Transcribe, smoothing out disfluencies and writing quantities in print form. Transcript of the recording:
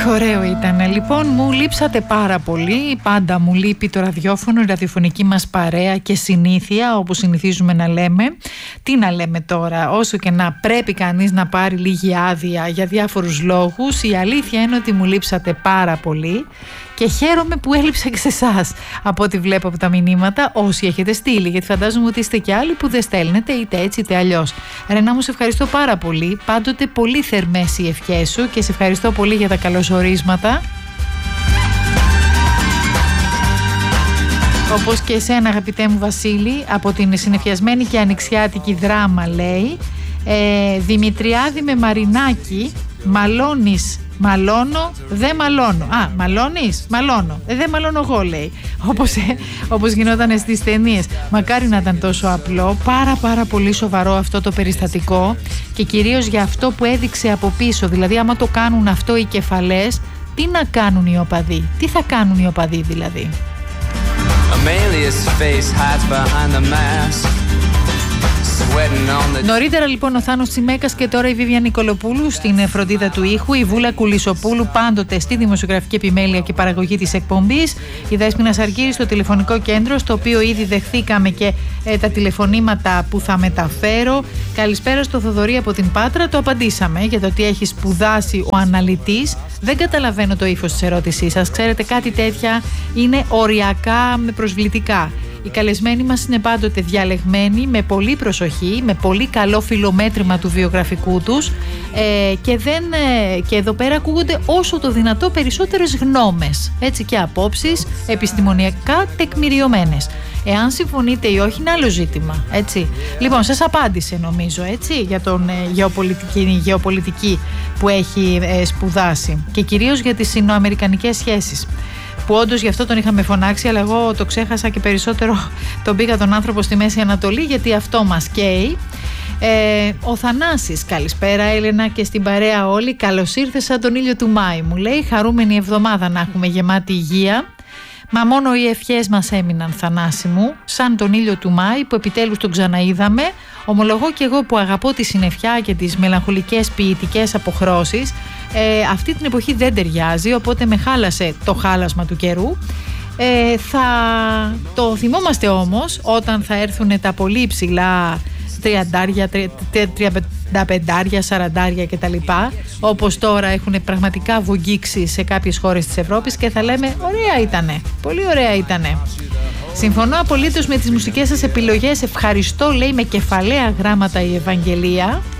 Ωραίο ήταν. Λοιπόν, μου λείψατε πάρα πολύ. Πάντα μου λείπει το ραδιόφωνο, η ραδιοφωνική μας παρέα και συνήθεια, όπως συνηθίζουμε να λέμε. Τι να λέμε τώρα, όσο και να πρέπει κανείς να πάρει λίγη άδεια για διάφορους λόγους, η αλήθεια είναι ότι μου λείψατε πάρα πολύ και χαίρομαι που έλειψα και σε εσάς, από ό,τι βλέπω από τα μηνύματα, όσοι έχετε στείλει, γιατί φαντάζομαι ότι είστε και άλλοι που δεν στέλνετε είτε έτσι είτε αλλιώς. Ρενά μου, σε ευχαριστώ πάρα πολύ. Πάντοτε πολύ θερμές οι ευχές σου και σε ευχαριστώ πολύ για τα καλωσορίσματα. Όπως και εσένα, αγαπητέ μου Βασίλη, από την συνεφιασμένη και ανοιξιάτικη Δράμα, λέει, Δημητριάδη με Μαρινάκη, μαλώνεις, μαλώνω, δεν μαλώνω. Α, μαλώνεις, μαλώνω. Δεν μαλώνω εγώ, λέει. Όπως γινόταν στις ταινίες. Μακάρι να ήταν τόσο απλό. Πάρα πολύ σοβαρό αυτό το περιστατικό και κυρίως για αυτό που έδειξε από πίσω. Δηλαδή, άμα το κάνουν αυτό οι κεφαλές, τι να κάνουν οι οπαδοί? Τι θα κάνουν οι οπαδοί δηλαδή? Νωρίτερα λοιπόν ο Θάνος Τσιμέκας και τώρα η Βίβια Νικολοπούλου στην φροντίδα του ήχου, η Βούλα Κουλισοπούλου πάντοτε στη δημοσιογραφική επιμέλεια και παραγωγή της εκπομπής, η Δέσποινα Σαρκύρη στο τηλεφωνικό κέντρο, στο οποίο ήδη δεχθήκαμε και τα τηλεφωνήματα που θα μεταφέρω. Καλησπέρα στο Θοδωρή από την Πάτρα, το απαντήσαμε για το τι έχει σπουδάσει ο αναλυτής. Δεν καταλαβαίνω το ύφος της ερώτησής σας. Ξέρετε, κάτι τέτοια είναι οριακά με προσβλητικά. Οι καλεσμένοι μας είναι πάντοτε διαλεγμένοι, με πολύ προσοχή, με πολύ καλό φιλομέτρημα του βιογραφικού τους και εδώ πέρα ακούγονται όσο το δυνατό περισσότερες γνώμες, έτσι, και απόψεις επιστημονιακά τεκμηριωμένες. Εάν συμφωνείτε ή όχι είναι άλλο ζήτημα, έτσι. Λοιπόν, σας απάντησε νομίζω, έτσι, για τον γεωπολιτική που έχει σπουδάσει και κυρίως για τις σινοαμερικανικές σχέσεις, που όντως γι' αυτό τον είχαμε φωνάξει, αλλά εγώ το ξέχασα και περισσότερο τον πήγα τον άνθρωπο στη Μέση Ανατολή, γιατί αυτό μας καίει. Ο Θανάσης, καλησπέρα Έλενα και στην παρέα όλοι, καλώς ήρθες σαν τον ήλιο του Μάη, μου λέει, χαρούμενη εβδομάδα να έχουμε, γεμάτη υγεία. Μα μόνο οι ευχές μας έμειναν, Θανάση μου, σαν τον ήλιο του Μάη που επιτέλους τον ξαναείδαμε. Ομολογώ και εγώ που αγαπώ τη συννεφιά και τις μελαγχολικές ποιητικές αποχρώσεις, αυτή την εποχή δεν ταιριάζει, οπότε με χάλασε το χάλασμα του καιρού. Θα το θυμόμαστε όμως όταν θα έρθουν τα πολύ υψηλά 30, 35, 40 κτλ. Όπως τώρα έχουν πραγματικά βογγίξει σε κάποιες χώρες της Ευρώπης και θα λέμε ωραία ήτανε, πολύ ωραία ήτανε. Συμφωνώ απολύτως με τις μουσικές σας επιλογές. Ευχαριστώ, λέει με κεφαλαία γράμματα η Ευαγγελία.